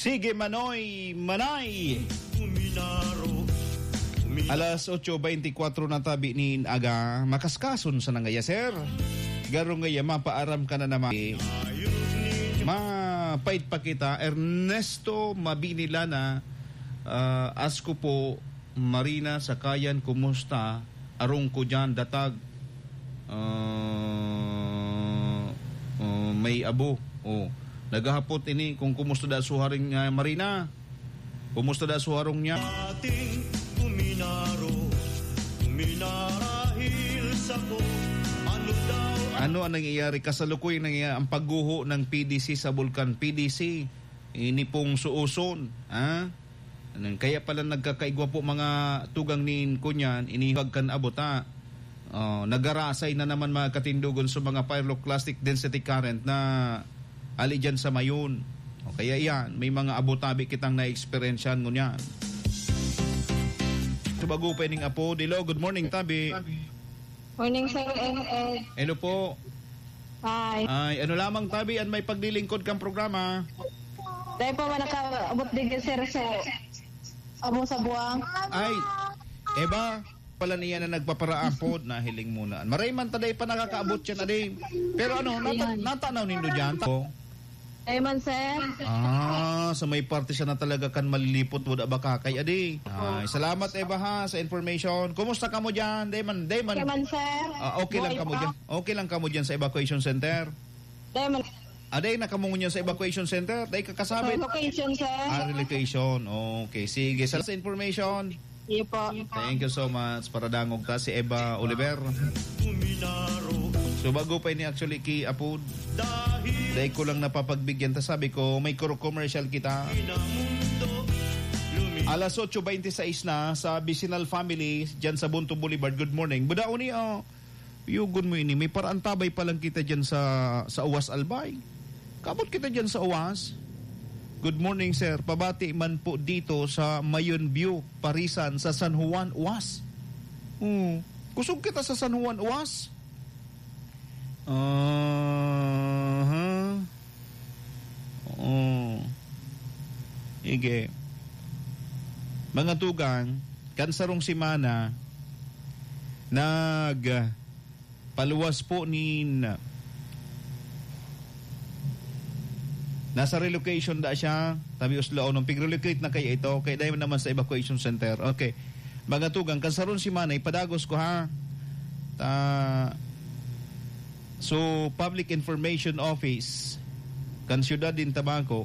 Sige Manoy, Manay. Alas 8:24 na tabi ni aga, makaskason sa nangaya sir. Garo ngaya mapaaram ka na naman. Mapait pa kita Ernesto Mabinilana. Asko po Marina Sakayan, kumusta? Arong ko dyan datag. May abo. Nagahapot ini kung kumusta da suharing Marina. Kumusta da suharong niya? Ating kuminarahil sa ko. Ano ang nangyayari? Kasalukuyan nangyayari ang pagguho ng PDC sa Bulkan PDC. Ini pong suuson. Kaya pala nagkakaigwa po mga tugang ni kunyan, inihag kan abota. Nagarasay na naman mga katindugon sa mga pyroclastic density current na ali dyan sa mayon. Kaya yan, may mga abotabi kitang na-experiencean ngunyan. Bago pa ining apo. Dilo, good morning tabi. Morning sir. Hello po. Hi. Ay, ano lamang tabi an may paglilingkod kang programa. Dahil po man nakaabot din sir sa amo sa buwang. Ay, Eba, pala niya na nagpaparaampod na hiling muna. Maray man taday pa nakakaabot yan aday. Pero ano, natanaw nindo dyan. Ay man sir. Sa may parte siya na talaga kan malilipot wala ba kakay aday. Ay, salamat Eba ha sa information. Kumusta ka mo dyan? Dayman. Okay man sir. Okay lang ka mo dyan. Okay lang ka mo dyan sa evacuation center. Dayman. Aday nakamungon niya sa evacuation center. Day kakasabit. Relocation sir. Relocation. Okay, sige. Sa information. Iyo po. Thank you so much. Para dangog ta si Eva Oliver. So bago pa ini actually ki Apod. Dahil ko lang napapagbigyan. Ta sabi ko may commercial kita. Alas 8:26 na sa Bisinal Family dyan sa Bunto Boulevard. Good morning. Budaoni yugod mo ini. May paraantabay pa lang kita dyan sa Uwas Albay. Kabot kita dyan sa Uwas. Good morning sir. Pabati man po dito sa Mayon View, Parisan sa San Juan, Uwas. Kusog kita sa San Juan, Uwas. Ige. Mga tugang, kansarong simana, paluwas po nasa relocation da siya, tabi Oslo, nung pig-relocate na kaya ito, kaya dahil naman sa evacuation center. Okay. Mga tugang, kansaron si Manay, padagos ko ha. So, Public Information Office, kan Syudad din Tabaco,